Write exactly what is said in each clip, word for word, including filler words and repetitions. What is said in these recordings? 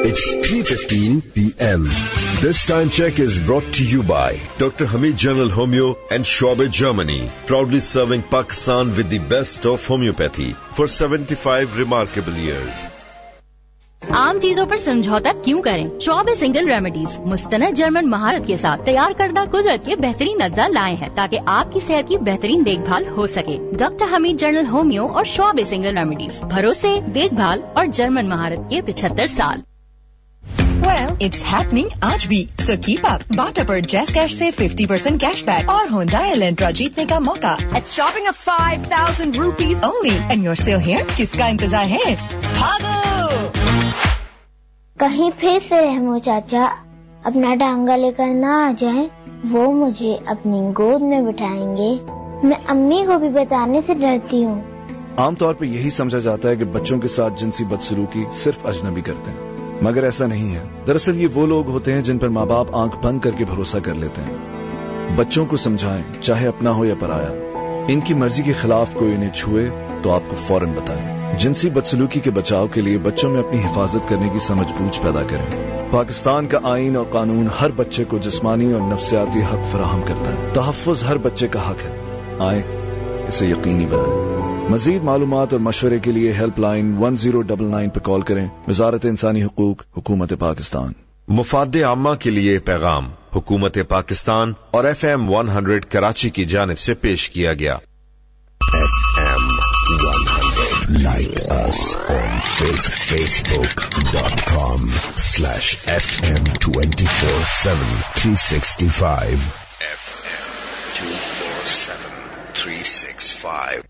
It's three fifteen p m This time check is brought to you by Doctor Hamid General Homeo and Schwabe Germany, proudly serving Pakistan with the best of homeopathy for seventy-five remarkable years. आम चीजों पर समझौता क्यों करें? शॉबे single remedies मुस्तनद German महारत के साथ तैयार करदा कुदरत के बेहतरीन अज्जा लाए हैं ताकि आपकी सेहत की बेहतरीन देखभाल हो सके। डॉक्टर हमीद जनरल होमियो और शॉबे सिंगल रेमेडीज, भरोसे, देखभाल और जर्मन महारत के पिछहत्तर साल। Well, it's happening आज भी, so keep up. बाटा पर जैस कैश से fifty percent कैश बैक और Hyundai Elantra जीतने का मौका at shopping of five thousand rupees only, and you're still here. किसका इंतजार है? भागो! कहीं फिर से रहमो चाचा अपना डांगा लेकर ना आ जाएं, वो मुझे अपनी गोद में बिठाएंगे। मैं अम्मी को भी बताने से डरती हूँ। आमतौर पर यही समझा जाता है कि बच्चों के साथ जिनसी बदसलूकी सिर्फ अजनबी करते हैं, मगर ऐसा नहीं है। दरअसल ये वो लोग होते हैं जिन पर माँ बाप आंख बंद करके भरोसा कर लेते हैं। बच्चों को समझाएं, चाहे अपना हो या पराया। इनकी मर्जी के खिलाफ कोई इन्हें छुए तो आपको फौरन बताएं। जिनसी बदसलूकी के बचाव के लिए बच्चों में अपनी हिफाजत करने की समझबूझ पैदा करें। पाकिस्तान का आईन और कानून हर बच्चे को जिस्मानी और नफ्सियाती हक फराहम करता है। तहफ़्फ़ुज़ हर बच्चे का हक है। आए इसे यकीनी बनाएं। मजीद मालूमात और मशवरे के लिए help line one zero nine nine पर कॉल करें। वजारत इंसानी हुकूक, हुकूमत पाकिस्तान। मुफादे आम्मा के लिए पैगाम हुकूमत पाकिस्तान और F M one hundred Karachi की जानिब से पेश किया गया। F M one hundred. Like us on Facebook dot com slash F M twenty-four seven three sixty-five. F M twenty-four seven three sixty-five.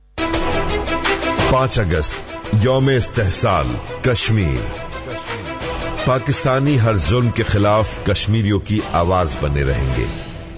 पाँच अगस्त यौम इस्तेहसाल कश्मीर। पाकिस्तानी हर जुल्म के खिलाफ कश्मीरियों की आवाज बने रहेंगे।